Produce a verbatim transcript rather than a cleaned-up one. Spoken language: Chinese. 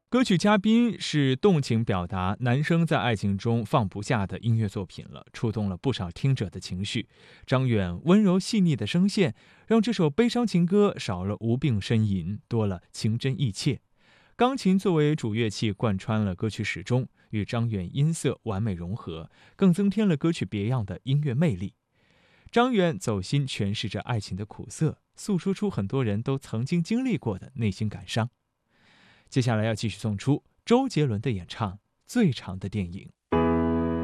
歌曲《嘉宾》是动情表达男生在爱情中放不下的音乐作品了，触动了不少听者的情绪。张远温柔细腻的声线，让这首悲伤情歌少了无病呻吟，多了情真意切。钢琴作为主乐器贯穿了歌曲始终，与张远音色完美融合，更增添了歌曲别样的音乐魅力。张远走心诠释着爱情的苦涩，诉说出很多人都曾经经历过的内心感伤。接下来要继续送出周杰伦的演唱《最长的电影》。